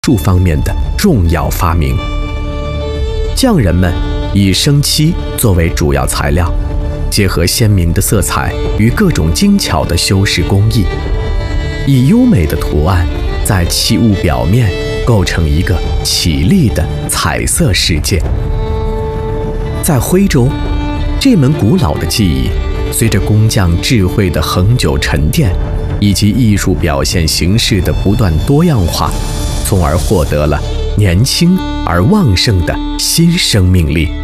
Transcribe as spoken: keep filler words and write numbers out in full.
术方面的重要发明。匠人们以生漆作为主要材料，结合鲜明的色彩与各种精巧的修饰工艺，以优美的图案在器物表面构成一个绮丽的彩色世界。在徽州，这门古老的技艺随着工匠智慧的恒久沉淀，以及艺术表现形式的不断多样化，从而获得了年轻而旺盛的新生命力。